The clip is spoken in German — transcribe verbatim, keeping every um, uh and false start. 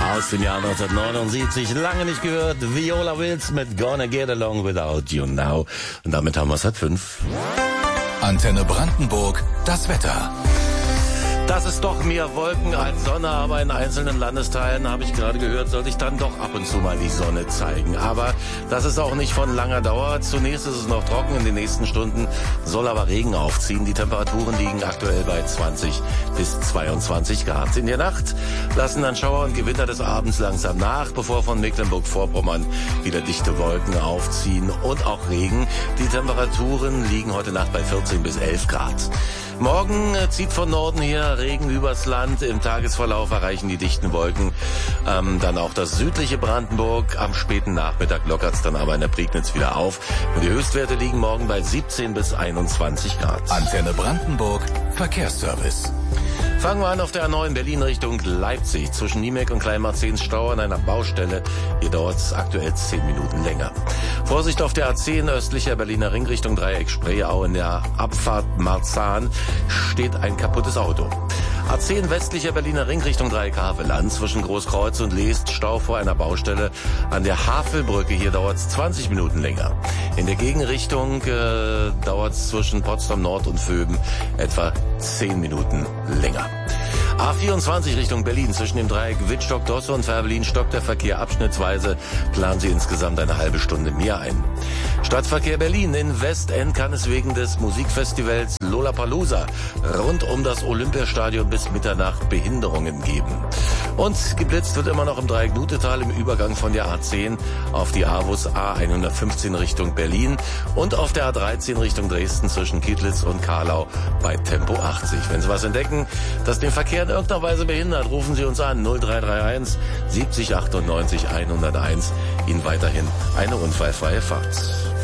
Aus dem Jahr neunzehnhundertneunundsiebzig, lange nicht gehört, Viola Wills mit Gonna Get Along Without You Now. Und damit haben wir es halb fünf. Antenne Brandenburg, das Wetter. Das ist doch mehr Wolken als Sonne, aber in einzelnen Landesteilen, habe ich gerade gehört, soll sich dann doch ab und zu mal die Sonne zeigen. Aber das ist auch nicht von langer Dauer. Zunächst ist es noch trocken, in den nächsten Stunden soll aber Regen aufziehen. Die Temperaturen liegen aktuell bei zwanzig bis zweiundzwanzig Grad. In der Nacht lassen dann Schauer und Gewitter des Abends langsam nach, bevor von Mecklenburg-Vorpommern wieder dichte Wolken aufziehen und auch Regen. Die Temperaturen liegen heute Nacht bei vierzehn bis elf Grad. Morgen zieht von Norden her Regen übers Land. Im Tagesverlauf erreichen die dichten Wolken ähm, dann auch das südliche Brandenburg. Am späten Nachmittag lockert es dann aber in der Prignitz wieder auf. Und die Höchstwerte liegen morgen bei siebzehn bis einundzwanzig Grad. Antenne Brandenburg, Verkehrsservice. Fangen wir an auf der A neun Berlin Richtung Leipzig. Zwischen Niemek und Kleinmarzens Stau an einer Baustelle. Hier dauert es aktuell zehn Minuten länger. Vorsicht auf der A zehn östlicher Berliner Ring Richtung Dreieck Spreeau. In der Abfahrt Marzahn steht ein kaputtes Auto. A zehn westlicher Berliner Ring Richtung Dreieck Havelland. Zwischen Großkreuz und Leest Stau vor einer Baustelle an der Havelbrücke. Hier dauert es zwanzig Minuten länger. In der Gegenrichtung äh, dauert es zwischen Potsdam Nord und Vöben etwa zehn Minuten länger. A vierundzwanzig Richtung Berlin. Zwischen dem Dreieck Wittstock-Dosse und Fährberlin stockt der Verkehr abschnittsweise. Planen Sie insgesamt eine halbe Stunde mehr ein. Stadtverkehr Berlin. In Westend kann es wegen des Musikfestivals Lollapalooza rund um das Olympiastadion bis Mitternacht Behinderungen geben. Und geblitzt wird immer noch im Dreieck Nutetal im Übergang von der A zehn auf die Avus A hundertfünfzehn Richtung Berlin und auf der A dreizehn Richtung Dresden zwischen Kittlitz und Karlau bei Tempo achtzig. Wenn Sie was entdecken, das den Verkehr in irgendeiner Weise behindert, rufen Sie uns an null drei drei eins siebzig achtundneunzig hunderteins. Ihnen weiterhin eine unfallfreie Fahrt.